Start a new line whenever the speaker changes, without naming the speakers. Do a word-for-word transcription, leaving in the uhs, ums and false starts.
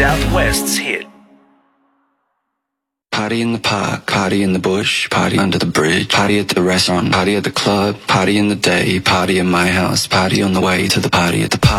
Southwest's hit.
Party in the park, party in the bush, party under the bridge, party at the restaurant, party at the club, party in the day, party in my house, party on the way to the party at the park.